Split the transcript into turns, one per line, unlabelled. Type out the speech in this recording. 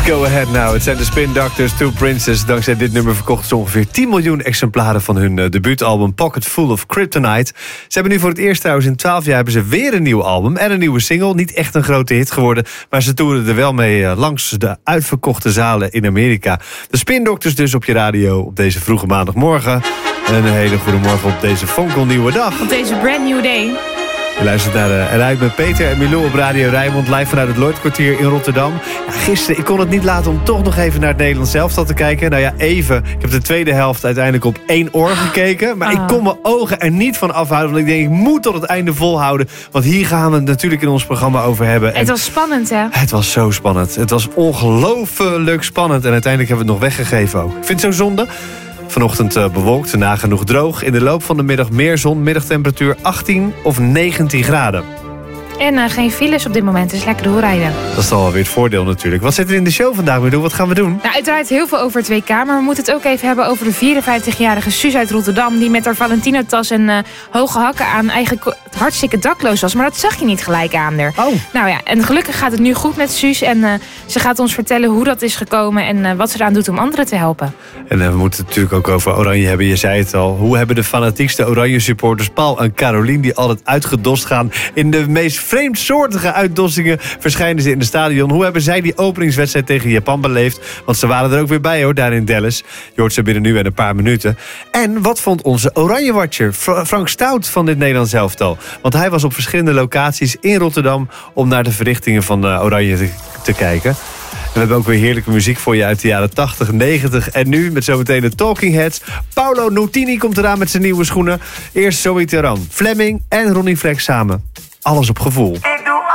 Go Ahead Now. Het zijn de Spin Doctors, Two Princes. Dankzij dit nummer verkochten ze ongeveer 10 miljoen exemplaren van hun debuutalbum Pocket Full of Kryptonite. Ze hebben nu voor het eerst trouwens in 12 jaar hebben ze weer een nieuw album en een nieuwe single. Niet echt een grote hit geworden, maar ze toeren er wel mee langs de uitverkochte zalen in Amerika. De Spin Doctors dus op je radio op deze vroege maandagmorgen. En een hele goede morgen op deze fonkelnieuwe dag.
Op deze brand new day.
Je luistert naar Eruit met Peter en Milou op Radio Rijnmond, live vanuit het Lloydkwartier in Rotterdam. Ja, gisteren, ik kon het niet laten om toch nog even naar het Nederlands elftal te kijken. Nou ja, even. Ik heb de tweede helft uiteindelijk op 1 oor gekeken. Maar ik kon mijn ogen er niet van afhouden. Want ik denk, ik moet tot het einde volhouden. Want hier gaan we het natuurlijk in ons programma over hebben.
Het was spannend, hè?
Het was zo spannend. Het was ongelooflijk spannend. En uiteindelijk hebben we het nog weggegeven ook. Ik vind het zo zonde. Vanochtend bewolkt, nagenoeg droog. In de loop van de middag meer zon, middagtemperatuur 18 of 19 graden.
En geen files op dit moment, dus lekker doorrijden.
Dat is dan alweer het voordeel natuurlijk. Wat zit er in de show vandaag, Milou? Wat gaan we doen?
Nou, uiteraard heel veel over het WK, maar we moeten het ook even hebben over de 54-jarige Suus uit Rotterdam, die met haar Valentino-tas en hoge hakken aan eigenlijk hartstikke dakloos was. Maar dat zag je niet gelijk aan haar.
Oh.
Nou ja, en gelukkig gaat het nu goed met Suus en ze gaat ons vertellen hoe dat is gekomen en wat ze eraan doet om anderen te helpen.
En we moeten het natuurlijk ook over Oranje hebben. Je zei het al. Hoe hebben de fanatiekste Oranje supporters Paul en Carolien, die altijd uitgedost gaan in de meest vreemdsoortige uitdossingen, verschijnen ze in de stadion. Hoe hebben zij die openingswedstrijd tegen Japan beleefd? Want ze waren er ook weer bij, hoor, daar in Dallas. Je hoort ze binnen nu en een paar minuten. En wat vond onze Oranje-watcher Frank Stout van dit Nederlands elftal? Want hij was op verschillende locaties in Rotterdam om naar de verrichtingen van Oranje te kijken. En we hebben ook weer heerlijke muziek voor je uit de jaren 80, 90 en nu met zometeen de Talking Heads. Paolo Nutini komt eraan met zijn nieuwe schoenen. Eerst Zoe Theran, Fleming en Ronnie Flex samen. Alles op gevoel.